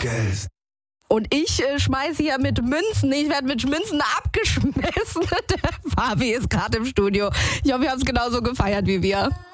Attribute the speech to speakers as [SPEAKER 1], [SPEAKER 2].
[SPEAKER 1] Geld.
[SPEAKER 2] Und ich schmeiße hier mit Münzen. Ich werde mit Münzen abgeschmissen. Der Fabi ist gerade im Studio. Ich hoffe, ihr habt es genauso gefeiert wie wir.